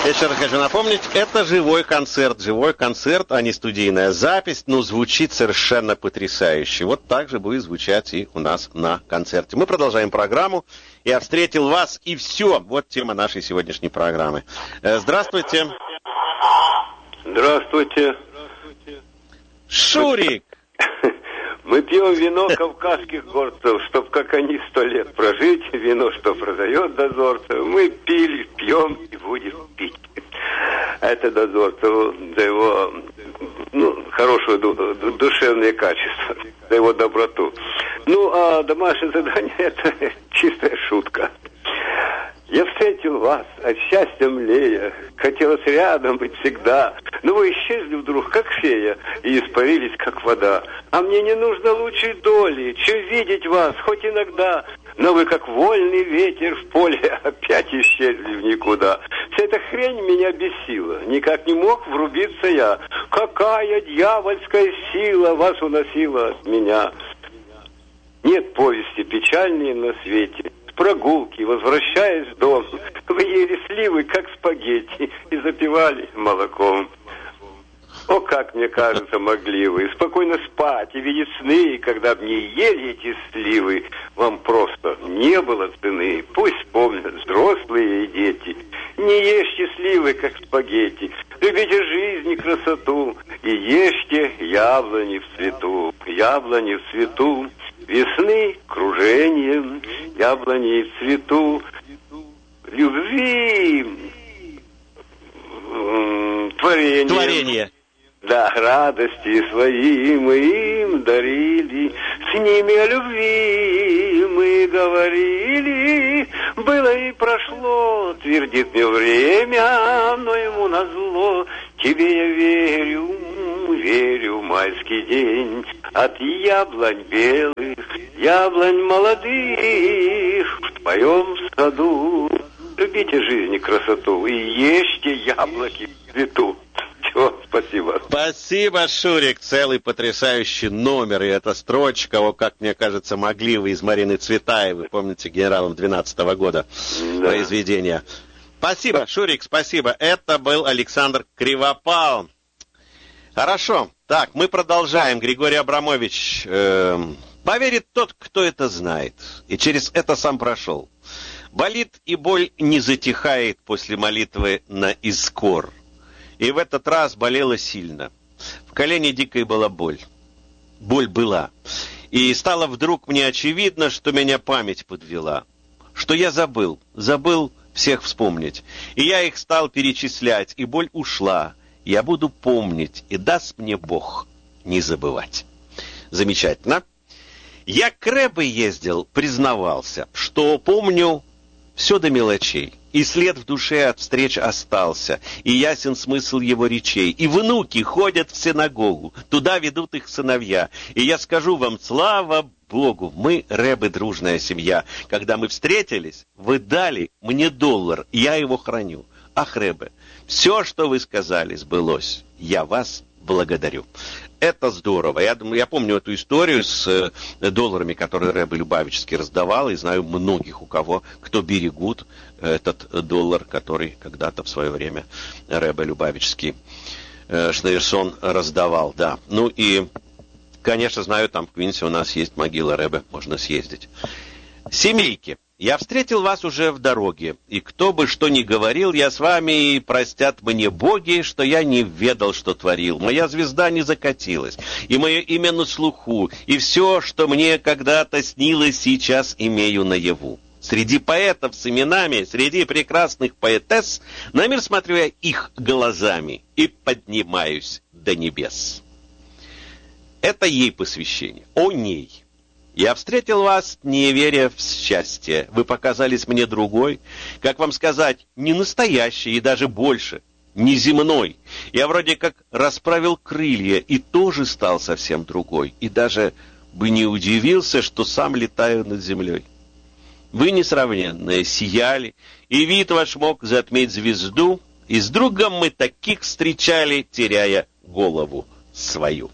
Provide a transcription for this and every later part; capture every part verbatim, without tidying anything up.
Еще раз хочу напомнить, это живой концерт. Живой концерт, а не студийная запись, но звучит совершенно потрясающе. Вот так же будет звучать и у нас на концерте. Мы продолжаем программу. Я встретил вас, и все. Вот тема нашей сегодняшней программы. Здравствуйте. Здравствуйте. Шурик. Мы пьем вино кавказских горцев, чтоб как они сто лет прожить, вино, что продает дозорцев. Мы пили, пьем и будем пить. Это дозорцев за его ну, хорошее душевное качество, за его доброту. Ну, а домашнее задание — это чистая шутка. Я встретил вас, от счастья млея, хотелось рядом быть всегда. Но вы исчезли вдруг, как фея, и испарились, как вода. А мне не нужно лучшей доли, чем видеть вас хоть иногда. Но вы, как вольный ветер в поле, опять исчезли в никуда. Вся эта хрень меня бесила, никак не мог врубиться я. Какая дьявольская сила вас уносила от меня. Нет повести печальнее на свете. Прогулки, возвращаясь в дом, вы ели сливы, как спагетти, и запивали молоком. О, как мне кажется, могли вы спокойно спать и видеть сны, когда б не ели эти сливы. Вам просто не было цены. Пусть вспомнят взрослые и дети. Не ешьте сливы, как спагетти. Любите жизнь и красоту. И ешьте яблони в цвету. Яблони в цвету. Весны кружением, яблони в цвету, любви, творение. Творение. Да, радости свои мы им дарили, с ними о любви мы говорили. Было и прошло, твердит мне время, но ему назло. Тебе я верю, верю, майский день, от яблонь белых, яблонь молодых, в твоем саду. Любите жизнь и красоту, и ешьте яблоки в цвету. Все, спасибо. Спасибо, Шурик. Целый потрясающий номер. И эта строчка, о, как мне кажется, могли вы из Марины Цветаевой. Помните, генералом двенадцатого года да. произведения. Спасибо, Шурик, спасибо. Это был Александр Кривопал. Хорошо. Так, мы продолжаем. Григорий Абрамович. Э, поверит тот, кто это знает. И через это сам прошел. Болит и боль не затихает после молитвы на Искор. И в этот раз болела сильно. В колене дикой была боль. Боль была. И стало вдруг мне очевидно, что меня память подвела. Что я забыл. Забыл всех вспомнить. И я их стал перечислять, и боль ушла. Я буду помнить, и даст мне Бог не забывать. Замечательно. Я к Рэбе ездил, признавался, что помню все до мелочей. И след в душе от встреч остался, и ясен смысл его речей. И внуки ходят в синагогу, туда ведут их сыновья. И я скажу вам, слава Богу, мы, Рэбе, дружная семья. Когда мы встретились, вы дали мне доллар, я его храню. Ах, Рэбе, все, что вы сказали, сбылось. Я вас благодарю. Это здорово. Я, я помню эту историю с э, долларами, которые Рэбе Любавический раздавал, и знаю многих, у кого, кто берегут этот доллар, который когда-то в свое время Рэбе Любавический э, Шнейрсон раздавал. Да. Ну и, конечно, знаю, там в Квинсе у нас есть могила Рэбе, можно съездить. Семейки. Я встретил вас уже в дороге, и кто бы что ни говорил, я с вами, и простят мне боги, что я не ведал, что творил. Моя звезда не закатилась, и мое имя на слуху, и все, что мне когда-то снилось, сейчас имею наяву. Среди поэтов с именами, среди прекрасных поэтесс, на мир смотрю я их глазами и поднимаюсь до небес. Это ей посвящение, о ней. Я встретил вас, не веря в счастье. Вы показались мне другой, как вам сказать, не настоящий и даже больше, не земной. Я вроде как расправил крылья и тоже стал совсем другой. И даже бы не удивился, что сам летаю над землей. Вы несравненные, сияли, и вид ваш мог затмить звезду, и с другом мы таких встречали, теряя голову свою.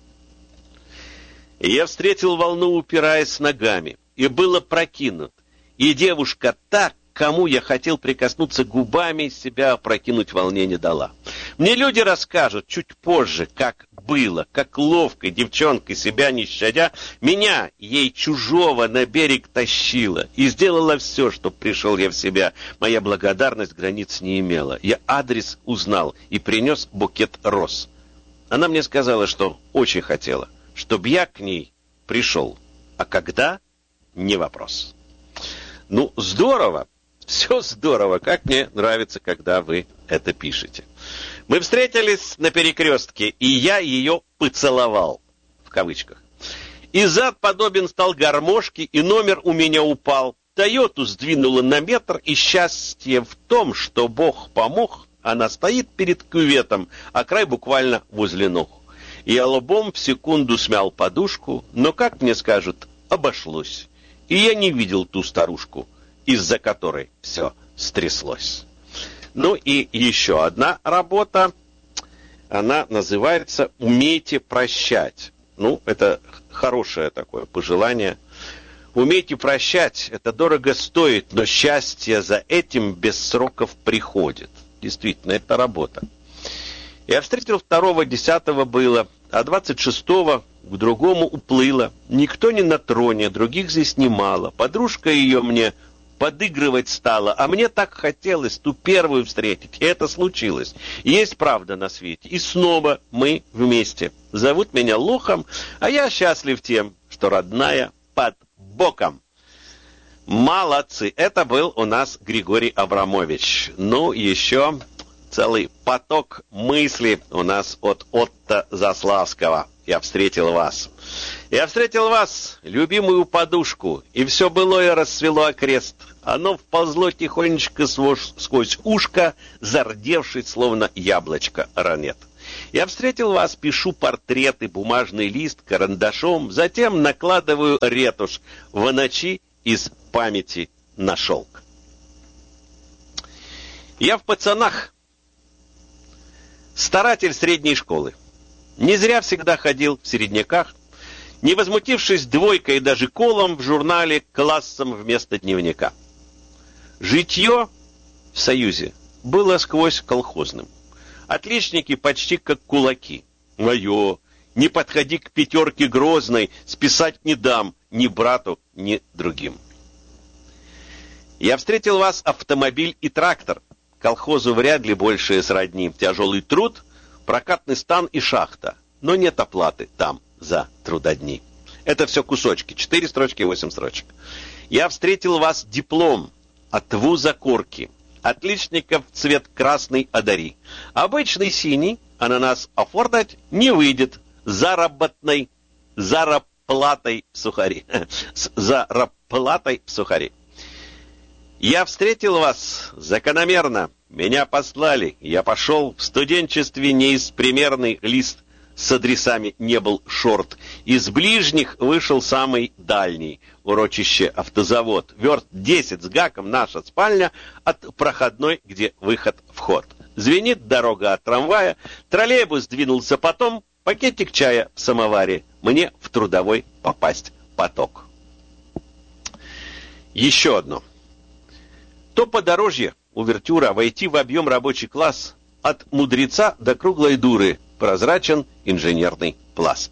И я встретил волну, упираясь ногами, и был опрокинут. И девушка так, кому я хотел прикоснуться губами, себя опрокинуть волнение дала. Мне люди расскажут чуть позже, как было, как ловко девчонка, себя не щадя, меня, ей чужого, на берег тащила и сделала все, чтоб пришел я в себя. Моя благодарность границ не имела. Я адрес узнал и принес букет роз. Она мне сказала, что очень хотела, чтоб я к ней пришел. А когда? Не вопрос. Ну, здорово. Все здорово. Как мне нравится, когда вы это пишете. Мы встретились на перекрестке, и я ее поцеловал. В кавычках. И зад подобен стал гармошке, и номер у меня упал. Тойоту сдвинула на метр, и счастье в том, что Бог помог. Она стоит перед кюветом, а край буквально возле ног. Я лбом в секунду смял подушку, но, как мне скажут, обошлось. И я не видел ту старушку, из-за которой все стряслось. Ну и еще одна работа, она называется «Умейте прощать». Ну, это хорошее такое пожелание. Умейте прощать, это дорого стоит, но счастье за этим без сроков приходит. Действительно, это работа. Я встретил второго, десятого было, а двадцать шестого к другому уплыло. Никто не на троне, других здесь немало. Подружка ее мне подыгрывать стала, а мне так хотелось ту первую встретить. И это случилось. Есть правда на свете. И снова мы вместе. Зовут меня Лохом, а я счастлив тем, что родная под боком. Молодцы. Это был у нас Григорий Абрамович. Ну, еще целый поток мыслей у нас от Отто Заславского. Я встретил вас. Я встретил вас, любимую подушку, и все былое расцвело окрест. Оно вползло тихонечко сквозь ушко, зардевшись, словно яблочко ранет. Я встретил вас, пишу портреты, бумажный лист, карандашом, затем накладываю ретушь в ночи из памяти на шелк. Я в пацанах, старатель средней школы. Не зря всегда ходил в середняках, не возмутившись двойкой и даже колом в журнале классом вместо дневника. Житье в Союзе было сквозь колхозным. Отличники почти как кулаки. Мое, не подходи к пятерке грозной, списать не дам ни брату, ни другим. Я встретил вас, автомобиль и трактор. Колхозу вряд ли больше сродни. Тяжелый труд, прокатный стан и шахта. Но нет оплаты там за трудодни. Это все кусочки. Четыре строчки, восемь строчек. Я встретил вас, диплом от вуза Корки. Отличников цвет красный одари. Обычный синий, а на нас оформлять не выйдет. Заработной, зараплатой в сухари. С зараплатой в сухари. Я встретил вас закономерно. Меня послали. Я пошел в студенчестве не из примерный лист. С адресами не был шорт. Из ближних вышел самый дальний. Урочище автозавод. Верст десять с гаком наша спальня от проходной, где выход-вход. Звенит дорога от трамвая. Троллейбус двинулся потом. Пакетик чая в самоваре. Мне в трудовой попасть поток. Еще одно. То подорожье, увертюра, войти в объем рабочий класс. От мудреца до круглой дуры. Прозрачен инженерный пласт.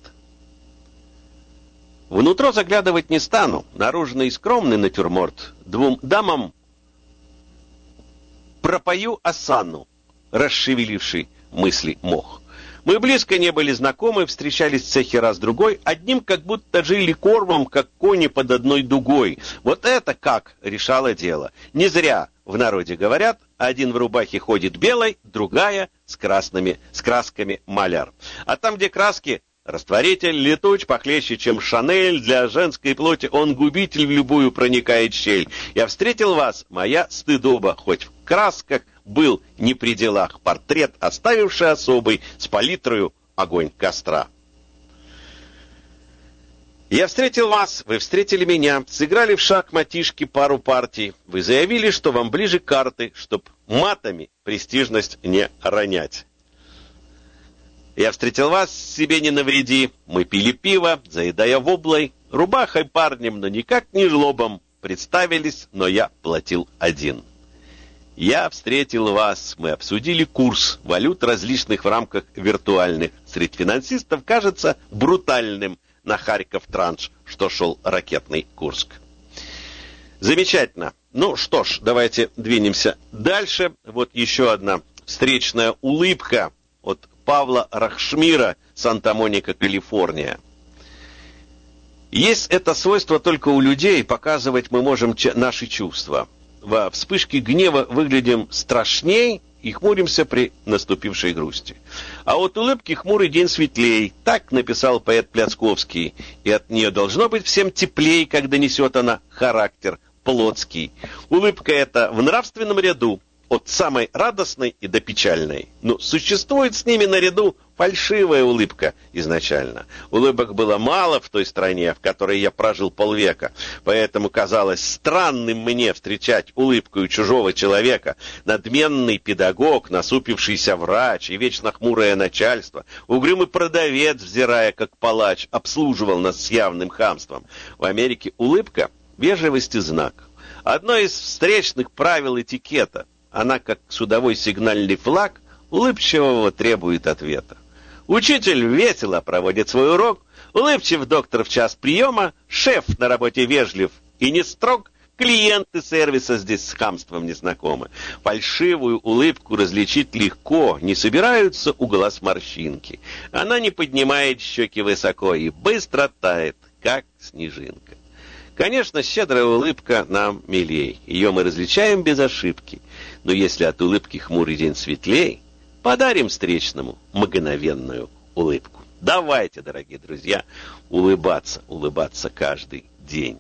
Внутрь заглядывать не стану. Наружный скромный натюрморт. Двум дамам пропою осанну, расшевеливший мысли мох. Мы близко не были знакомы, встречались в цехе раз-другой, одним как будто жили кормом, как кони под одной дугой. Вот это как решало дело. Не зря в народе говорят, один в рубахе ходит белой, другая с красными, с красками маляр. А там, где краски, растворитель летуч похлеще, чем Шанель, для женской плоти он губитель, в любую проникает щель. Я встретил вас, моя стыдоба, хоть в красках был не при делах, портрет, оставивший особый, с палитрою огонь костра. Я встретил вас, вы встретили меня, сыграли в шахматишки пару партий. Вы заявили, что вам ближе карты, чтоб матами престижность не ронять. Я встретил вас, себе не навреди. Мы пили пиво, заедая воблой, рубахой парнем, но никак не жлобом. представились, но я платил один. Я встретил вас, мы обсудили курс валют различных в рамках виртуальных. Среди финансистов кажется брутальным на Харьков транш, что шел ракетный Курск. Замечательно. Ну что ж, давайте двинемся дальше. Вот еще одна встречная улыбка от Павла Рахшмира, Санта-Моника, Калифорния. Есть это свойство только у людей, показывать мы можем наши чувства. Во вспышке гнева выглядим страшней и хмуримся при наступившей грусти. А от улыбки хмурый день светлей, так написал поэт Пляцковский. И от нее должно быть всем теплей, когда несет она характер плотский. Улыбка эта в нравственном ряду, от самой радостной и до печальной. Но существует с ними наряду фальшивая улыбка изначально. Улыбок было мало в той стране, в которой я прожил полвека, поэтому казалось странным мне встречать улыбкой чужого человека. Надменный педагог, насупившийся врач и вечно хмурое начальство, угрюмый продавец, взирая как палач, обслуживал нас с явным хамством. В Америке улыбка — вежливости знак. Одно из встречных правил этикета. Она, как судовой сигнальный флаг, улыбчивого требует ответа. Учитель весело проводит свой урок, улыбчив доктор в час приема, шеф на работе вежлив и не строг, клиенты сервиса здесь с хамством не знакомы. Фальшивую улыбку различить легко, не собираются у глаз морщинки. Она не поднимает щеки высоко и быстро тает, как снежинка. Конечно, щедрая улыбка нам милей, ее мы различаем без ошибки. Но если от улыбки хмурый день светлей, подарим встречному мгновенную улыбку. Давайте, дорогие друзья, улыбаться, улыбаться каждый день.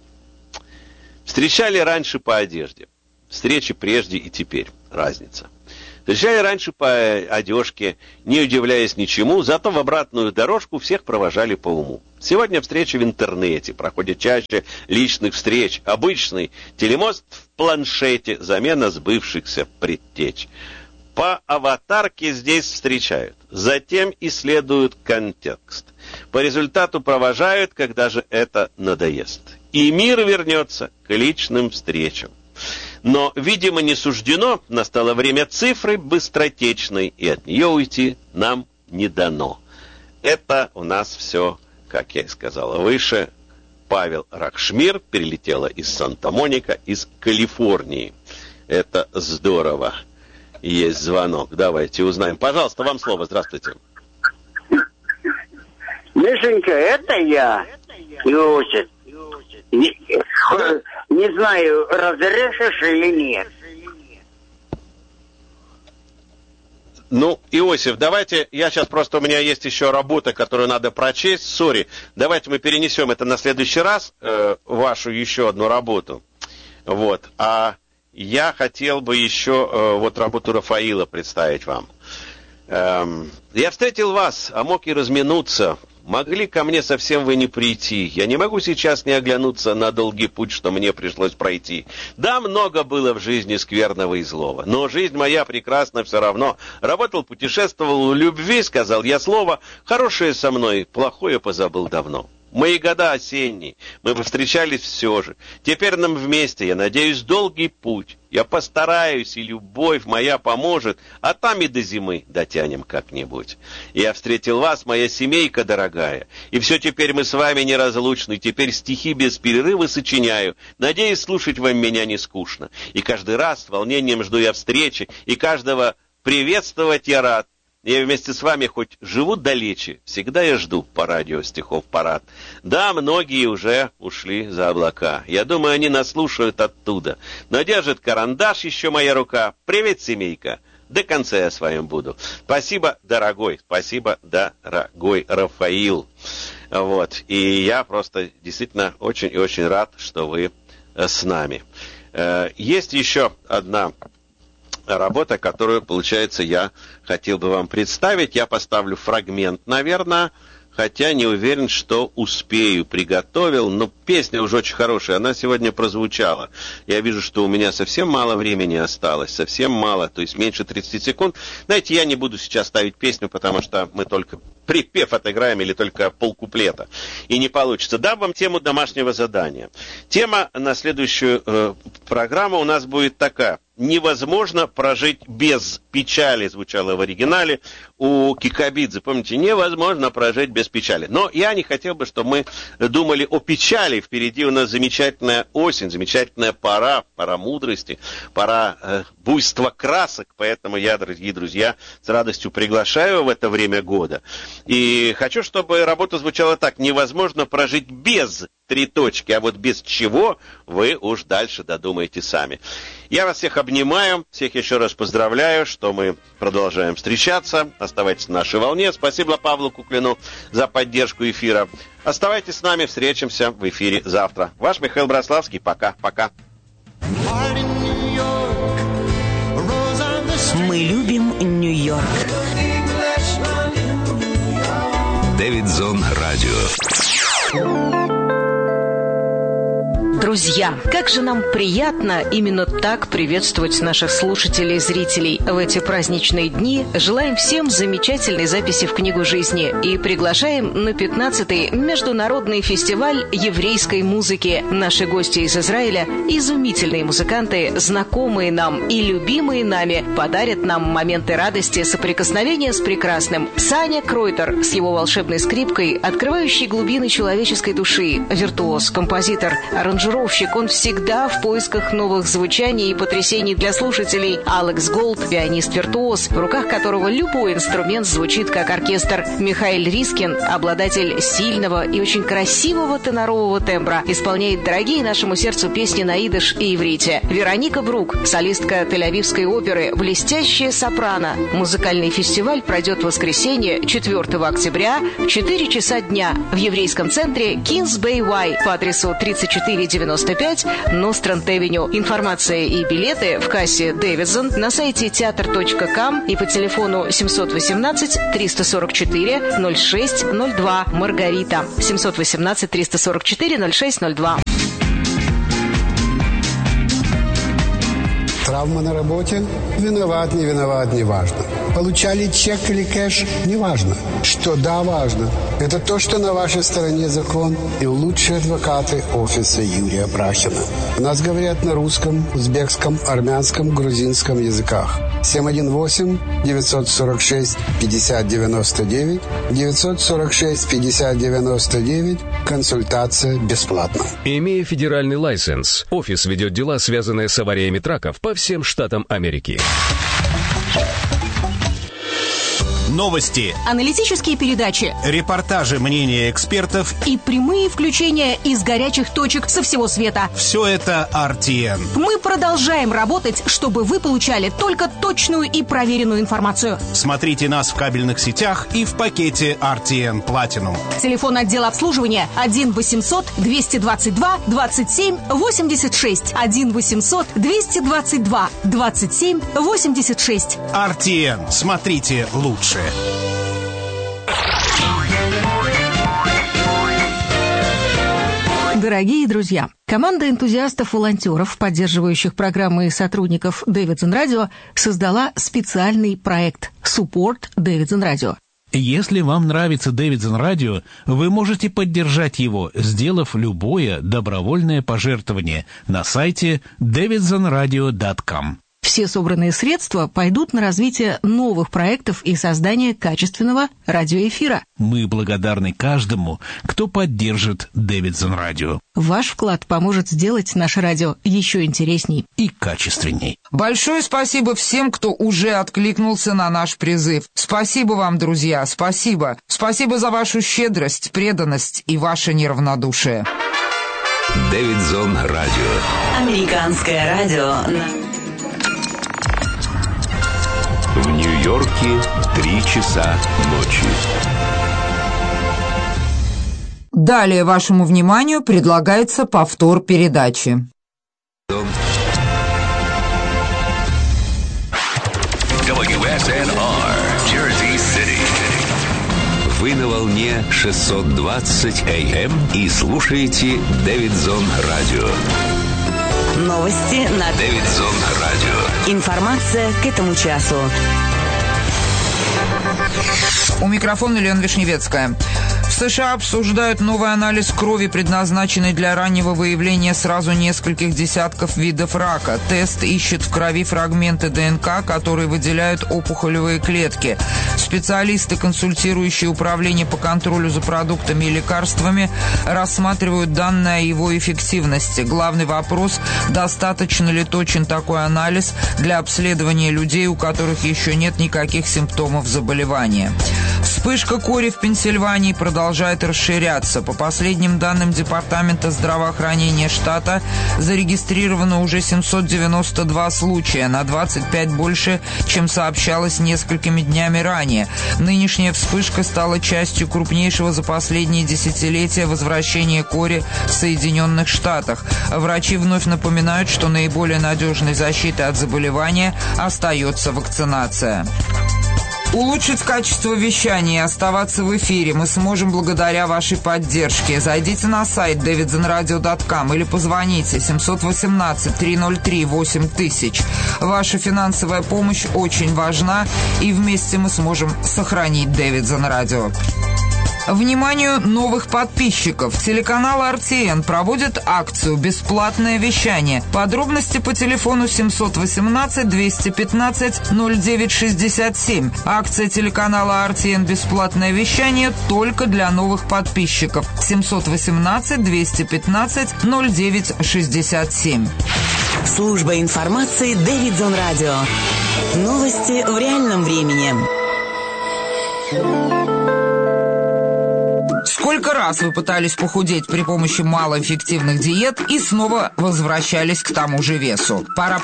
Встречали раньше по одежде. Встречи прежде и теперь. Разница. Встречали раньше по одежке, не удивляясь ничему, зато в обратную дорожку всех провожали по уму. Сегодня встречи в интернете проходят чаще личных встреч. Обычный телемост в планшете, замена сбывшихся предтеч. По аватарке здесь встречают, затем исследуют контекст. По результату провожают, когда же это надоест. И мир вернется к личным встречам. Но, видимо, не суждено, настало время цифры быстротечной, и от нее уйти нам не дано. Это у нас все, как я и сказала выше, Павел Рахшмир перелетела из Санта-Моника, из Калифорнии. Это здорово. Есть звонок. Давайте узнаем. Пожалуйста, вам слово. Здравствуйте. Мишенька, это я, Иосиф. Не, не знаю, разрешишь или нет. Ну, Иосиф, давайте, я сейчас просто, у меня есть еще работа, которую надо прочесть, сори, давайте мы перенесем это на следующий раз, э, вашу еще одну работу, вот, а я хотел бы еще э, вот работу Рафаила представить вам. Эм, я встретил вас, а мог и разминуться. Могли ко мне совсем вы не прийти. Я не могу сейчас не оглянуться на долгий путь, что мне пришлось пройти. Да, много было в жизни скверного и злого, но жизнь моя прекрасна все равно. Работал, путешествовал, у любви сказал я слово, хорошее со мной, плохое позабыл давно. Мои года осенние, мы повстречались все же. Теперь нам вместе, я надеюсь, долгий путь. Я постараюсь, и любовь моя поможет, а там и до зимы дотянем как-нибудь. Я встретил вас, моя семейка дорогая, и все теперь мы с вами неразлучны. Теперь стихи без перерыва сочиняю, надеюсь, слушать вам меня не скучно. И каждый раз с волнением жду я встречи, и каждого приветствовать я рад. Я вместе с вами хоть живу далече, всегда я жду по радио стихов парад. Да, многие уже ушли за облака. Я думаю, они нас слушают оттуда. Но держит карандаш еще моя рука. Привет, семейка. До конца я с вами буду. Спасибо, дорогой. Спасибо, дорогой Рафаил. Вот. И я просто действительно очень и очень рад, что вы с нами. Есть еще одна работа, которую, получается, я хотел бы вам представить. Я поставлю фрагмент, наверное, хотя не уверен, что успею. Приготовил, но песня уже очень хорошая, она сегодня прозвучала. Я вижу, что у меня совсем мало времени осталось, совсем мало, то есть меньше тридцати секунд. Знаете, я не буду сейчас ставить песню, потому что мы только припев отыграем или только полкуплета. И не получится. Дам вам тему домашнего задания. Тема на следующую э, программу у нас будет такая. «Невозможно прожить без печали», звучало в оригинале у Кикабидзе. Помните, невозможно прожить без печали. Но я не хотел бы, чтобы мы думали о печали. Впереди у нас замечательная осень, замечательная пора, пора мудрости, пора э, буйства красок. Поэтому я, дорогие друзья, с радостью приглашаю в это время года. И хочу, чтобы работа звучала так. Невозможно прожить без три точки, а вот без чего вы уж дальше додумаете сами. Я вас всех обнимаю, всех еще раз поздравляю, что мы продолжаем встречаться. Оставайтесь на нашей волне. Спасибо Павлу Куклину за поддержку эфира. Оставайтесь с нами, встретимся в эфире завтра. Ваш Михаил Браславский. Пока-пока. Мы любим Нью-Йорк. Дэвидсон Радио. Друзья, как же нам приятно именно так приветствовать наших слушателей и зрителей в эти праздничные дни. Желаем всем замечательной записи в книгу жизни и приглашаем на пятнадцатый международный фестиваль еврейской музыки. Наши гости из Израиля, изумительные музыканты, знакомые нам и любимые нами, подарят нам моменты радости, соприкосновения с прекрасным. Саня Кройтер с его волшебной скрипкой, открывающей глубины человеческой души, виртуоз, композитор, аранжировщик. Он всегда в поисках новых звучаний и потрясений для слушателей. Алекс Голд, пианист-виртуоз, в руках которого любой инструмент звучит как оркестр. Михаил Рискин, обладатель сильного и очень красивого тенорового тембра, исполняет дорогие нашему сердцу песни на идиш и иврите. Вероника Брук, солистка Тель-Авивской оперы, блестящая сопрано. Музыкальный фестиваль пройдет в воскресенье, четвёртого октября, в четыре часа дня в еврейском центре Kings Bay Y по адресу тридцать четыре девяносто пять Нострант-Эвеню. Информация и билеты в кассе Дэвидсон на сайте театр точка ком и по телефону семь один восемь три сорок четыре ноль шесть ноль два. Маргарита. семь один восемь три сорок четыре ноль шесть ноль два. Травма на работе? Виноват, не виноват, не важно. Получали чек или кэш? Не важно. Что да, важно. Это то, что на вашей стороне закон и лучшие адвокаты офиса Юрия Брахина. У нас говорят на русском, узбекском, армянском, грузинском языках. семь один восемь девятьсот сорок шесть пятьдесят девяносто девять девятьсот сорок шесть пятьдесят девяносто девять. Консультация бесплатна. Имея федеральный лайсенс, офис ведет дела, связанные с авариями траков по всем штатам Америки. Новости, аналитические передачи, репортажи, мнения экспертов и прямые включения из горячих точек со всего света. Все это ар ти эн. Мы продолжаем работать, чтобы вы получали только точную и проверенную информацию. Смотрите нас в кабельных сетях и в пакете ар ти эн Platinum. Телефон отдела обслуживания один восемьсот двести двадцать два двадцать семь восемьдесят шесть. один восемьсот двести двадцать два двадцать семь восемьдесят шесть. ар ти эн. Смотрите лучше. Дорогие друзья, команда энтузиастов-волонтеров, поддерживающих программы и сотрудников Дэвидсон Радио, создала специальный проект «Support Дэвидсон Радио». Если вам нравится Дэвидсон Радио, вы можете поддержать его, сделав любое добровольное пожертвование на сайте дэвидсон радио точка ком. Все собранные средства пойдут на развитие новых проектов и создание качественного радиоэфира. Мы благодарны каждому, кто поддержит Дэвидсон Радио. Ваш вклад поможет сделать наше радио еще интересней и качественней. Большое спасибо всем, кто уже откликнулся на наш призыв. Спасибо вам, друзья, спасибо. Спасибо за вашу щедрость, преданность и ваше неравнодушие. Дэвидсон Радио. Американское радио. В Нью-Йорке три часа ночи. Далее вашему вниманию предлагается повтор передачи. дабл ю эс эн ар, Jersey City. Вы на волне шестьсот двадцать эй эм и слушаете Дэвидсон Радио. Новости на Дэвидсон Радио. Информация к этому часу. У микрофона Лена Вишневецкая. В США обсуждают новый анализ крови, предназначенный для раннего выявления сразу нескольких десятков видов рака. Тест ищет в крови фрагменты ДНК, которые выделяют опухолевые клетки. Специалисты, консультирующие Управление по контролю за продуктами и лекарствами, рассматривают данные о его эффективности. Главный вопрос – достаточно ли точен такой анализ для обследования людей, у которых еще нет никаких симптомов заболевания. Вспышка кори в Пенсильвании продолжает расширяться. По последним данным Департамента здравоохранения штата зарегистрировано уже семьсот девяносто два случая, на двадцать пять больше, чем сообщалось несколькими днями ранее. Нынешняя вспышка стала частью крупнейшего за последние десятилетия возвращения кори в Соединенных Штатах. Врачи вновь напоминают, что наиболее надежной защитой от заболевания остается вакцинация. Улучшить качество вещания и оставаться в эфире мы сможем благодаря вашей поддержке. Зайдите на сайт дэвидсон радио точка ком или позвоните семь один восемь три ноль три восемь тысяч. Ваша финансовая помощь очень важна, и вместе мы сможем сохранить Дэвидсон Радио. Вниманию новых подписчиков! Телеканал эр ти эн проводит акцию «Бесплатное вещание». Подробности по телефону семь один восемь двести пятнадцать ноль девять шестьдесят семь. Акция телеканала эр ти эн «Бесплатное вещание» только для новых подписчиков. семь один восемь двести пятнадцать ноль девять шестьдесят семь. Служба информации Дэвидсон Радио. Новости в реальном времени. Сколько раз вы пытались похудеть при помощи малоэффективных диет и снова возвращались к тому же весу? Пора